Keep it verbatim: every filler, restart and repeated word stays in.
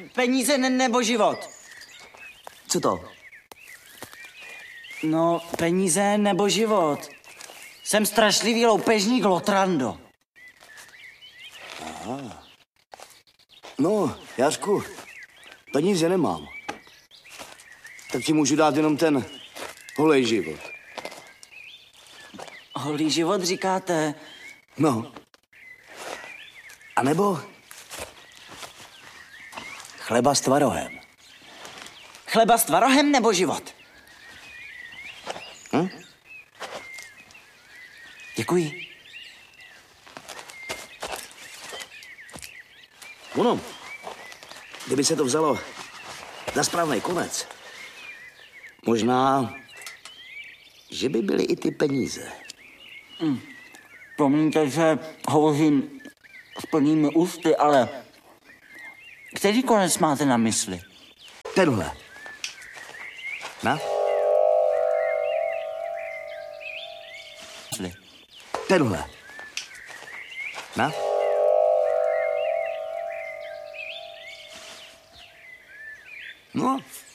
peníze ne, nebo život? Co to? No, peníze nebo život. Jsem strašlivý loupežník Lotrando. Aha. No, Jářku, peníze nemám. Tak ti můžu dát jenom ten holej život. Holý život říkáte? No. A nebo chleba s tvarohem. Chleba s tvarohem nebo život? Hm? Děkuji. Ono, kdyby se to vzalo na správný konec, možná, že by byly i ty peníze. Hmm. Promiňte, že hovořím s plnými ústy, ale který konec máte na mysli? Tenhle. Na? Tenhle. Na? No.